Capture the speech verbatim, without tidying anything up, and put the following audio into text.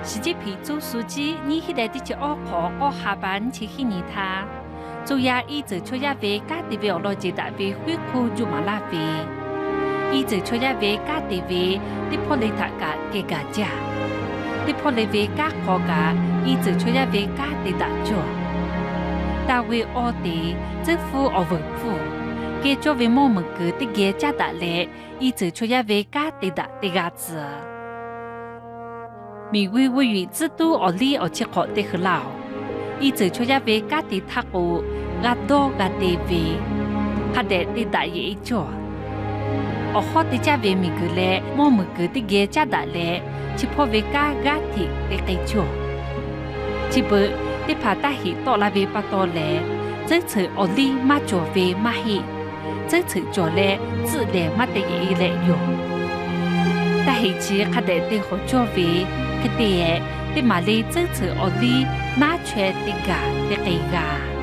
世界皮做书记，你现在的只二考二下班去去你他，主要一直出一位家的位落接大位会库就马拉位，一直出一位家的位的破利塔家给家家，的破利位家考家一直出一位家的大做，大位二的政府二文府。给作为某某个的给家打来，一直出一位家的大的伢子。每位位于制度而立而切合的很老，一直出一位家的他个伢多伢的位，他的的大爷一做。而好的家为每个来某某个的给家打来，去破为家家的的给做。只不的怕大喜到那位不到来，这次而立马做为马喜。这次做嘞，自然没得意来用。但係只佢哋對好作為，佢哋嘅啲馬里這次我哋拿出啲㗎啲嘅㗎。